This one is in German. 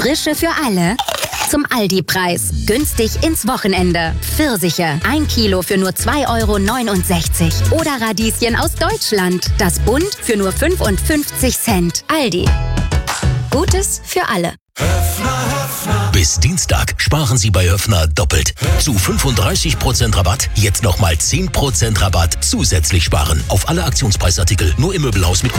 Frische für alle zum Aldi-Preis. Günstig ins Wochenende. Pfirsiche, 1 Kilo für nur 2,69 €. Oder Radieschen aus Deutschland. Das Bund für nur 55 Cent. Aldi. Gutes für alle. Bis Dienstag sparen Sie bei Höfner doppelt. Zu 35% Rabatt, jetzt nochmal 10% Rabatt zusätzlich sparen. Auf alle Aktionspreisartikel, nur im Möbelhaus mit